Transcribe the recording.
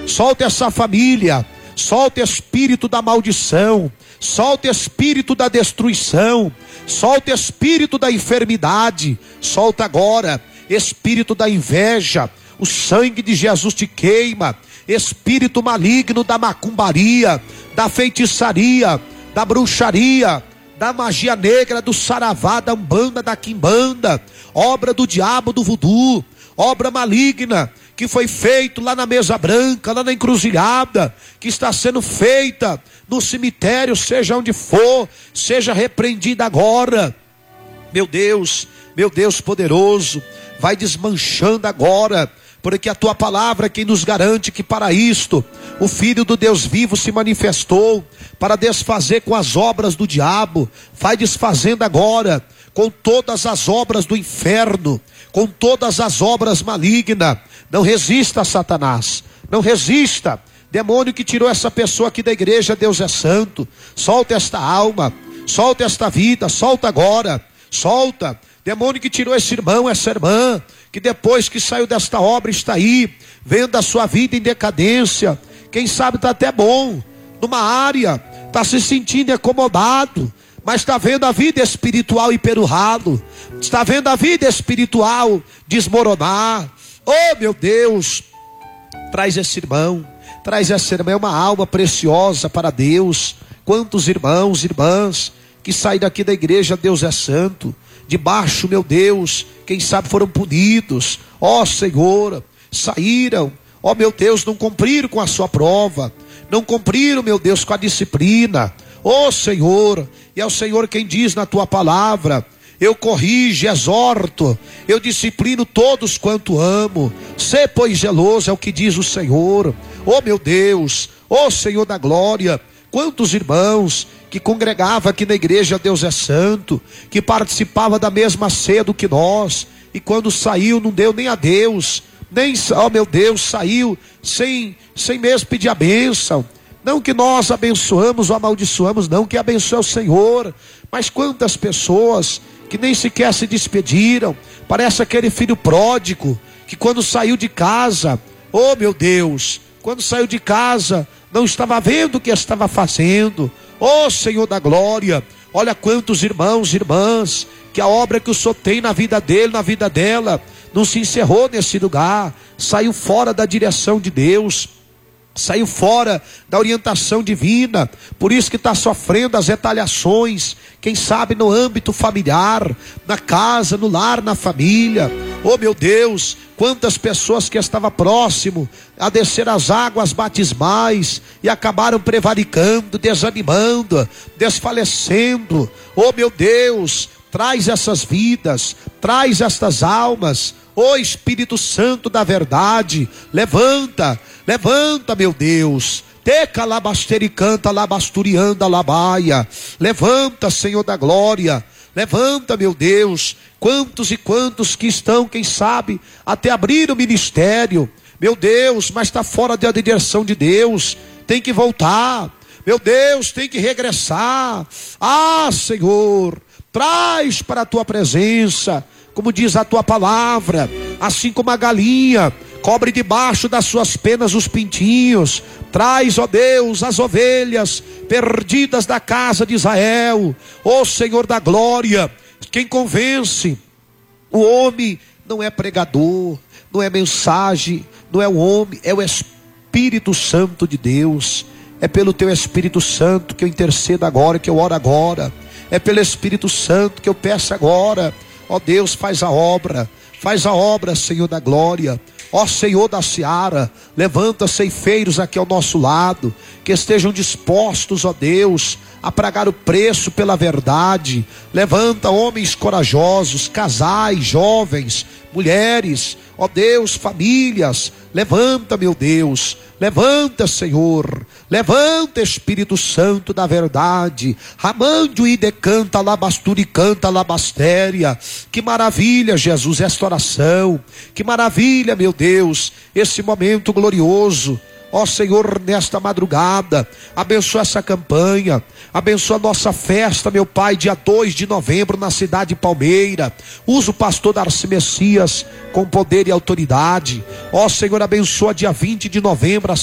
solta essa família, solta espírito da maldição, solta espírito da destruição, solta espírito da enfermidade, solta agora espírito da inveja. O sangue de Jesus te queima. Espírito maligno da macumbaria, da feitiçaria, da bruxaria, da magia negra, do saravá, da umbanda, da quimbanda, obra do diabo, do voodoo, obra maligna que foi feito lá na mesa branca, lá na encruzilhada, que está sendo feita no cemitério, seja onde for, seja repreendida agora. Meu Deus poderoso, vai desmanchando agora, porque a tua palavra é quem nos garante que para isto o Filho do Deus vivo se manifestou, para desfazer com as obras do diabo. Vai desfazendo agora com todas as obras do inferno, com todas as obras malignas. Não resista a Satanás, não resista. Demônio que tirou essa pessoa aqui da igreja, Deus é santo. Solta esta alma, solta esta vida, solta agora, solta. Demônio que tirou esse irmão, essa irmã, que depois que saiu desta obra está aí, vendo a sua vida em decadência. Quem sabe está até bom, numa área, está se sentindo acomodado, mas está vendo a vida espiritual ir pelo ralo, está vendo a vida espiritual desmoronar. Oh meu Deus, traz esse irmão, traz essa irmã, é uma alma preciosa para Deus. Quantos irmãos, irmãs, que saem daqui da igreja, Deus é santo, debaixo, meu Deus, quem sabe foram punidos, ó Senhor, saíram, ó meu Deus, não cumpriram com a sua prova, não cumpriram, meu Deus, com a disciplina, ó Senhor, e é o Senhor quem diz na tua palavra: eu corrijo, exorto, eu disciplino todos quanto amo. Sê, pois, zeloso, é o que diz o Senhor. Oh meu Deus, oh Senhor da glória, quantos irmãos que congregava aqui na igreja, Deus é santo, que participava da mesma ceia do que nós, e quando saiu não deu nem a Deus, nem, oh meu Deus, saiu sem mesmo pedir a bênção. Não que nós abençoamos ou amaldiçoamos, não, que abençoe o Senhor. Mas quantas pessoas que nem sequer se despediram. Parece aquele filho pródigo que quando saiu de casa, oh meu Deus, quando saiu de casa não estava vendo o que estava fazendo. Oh Senhor da glória, olha quantos irmãos e irmãs que a obra que o Senhor tem na vida dele, na vida dela, não se encerrou nesse lugar, saiu fora da direção de Deus, saiu fora da orientação divina, por isso que está sofrendo as retaliações, quem sabe no âmbito familiar, na casa, no lar, na família. Oh meu Deus, quantas pessoas que estavam próximo a descer as águas batismais e acabaram prevaricando, desanimando, desfalecendo. Oh meu Deus, traz essas vidas, traz estas almas. Ó Espírito Santo da verdade, levanta, levanta, meu Deus. Teca labasteri canta labasturianda labaia. Levanta, Senhor da glória. Levanta, meu Deus. Quantos e quantos que estão, quem sabe, até abrir o ministério, meu Deus, mas está fora da direção de Deus. Tem que voltar, meu Deus, tem que regressar. Ah, Senhor, traz para a tua presença, como diz a tua palavra, assim como a galinha cobre debaixo das suas penas os pintinhos, traz, ó Deus, as ovelhas perdidas da casa de Israel. Ó Senhor da glória, quem convence o homem não é pregador, não é mensagem, não é o homem, é o Espírito Santo de Deus. É pelo teu Espírito Santo que eu intercedo agora, que eu oro agora. É pelo Espírito Santo que eu peço agora. Ó Deus, faz a obra, Senhor da glória. Ó Senhor da seara, levanta ceifeiros aqui ao nosso lado, que estejam dispostos, ó Deus, a pagar o preço pela verdade. Levanta homens corajosos, casais, jovens, mulheres, ó Deus, famílias. Levanta, meu Deus, levanta, Senhor, levanta, Espírito Santo da verdade. Ramando e decanta labasturi canta labastéria. Que maravilha, Jesus, esta oração. Que maravilha, meu Deus, esse momento glorioso. Ó Senhor, nesta madrugada, abençoa essa campanha, abençoa a nossa festa, meu Pai, dia 2 de novembro, na cidade de Palmeira. Usa o pastor Darcy Messias com poder e autoridade. Ó Senhor, abençoa dia 20 de novembro,